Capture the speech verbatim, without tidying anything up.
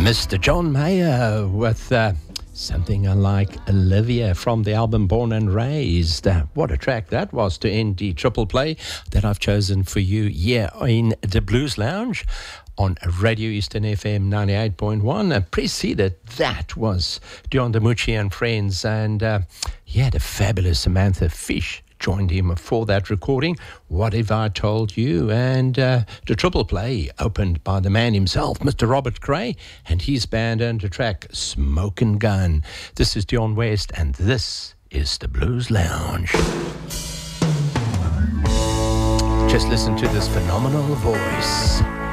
Mister John Mayer with uh, something like Olivia from the album Born and Raised. Uh, what a track that was to end the triple play that I've chosen for you here in the Blues Lounge on Radio Eastern F M ninety-eight point one. Uh, preceded that was Dion DiMucci and Friends, and uh, yeah, the fabulous Samantha Fish joined him for that recording, What If I Told You? And uh, the triple play opened by the man himself, Mister Robert Cray, and his band and the track Smokin' Gun. This is Dion West, and this is the Blues Lounge. Just listen to this phenomenal voice.